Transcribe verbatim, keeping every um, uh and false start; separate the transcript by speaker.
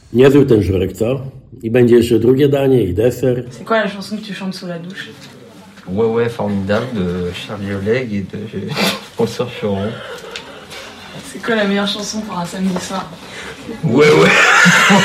Speaker 1: Niezły ten żurek, co? I będzie jeszcze drugie danie i deser.
Speaker 2: C'est quoi la chanson que tu chantes sous la douche?
Speaker 3: Ouais ouais formidable de Charlie Oleg et de François Choron.
Speaker 2: C'est quoi la meilleure chanson pour un samedi soir?
Speaker 3: Ouais ouais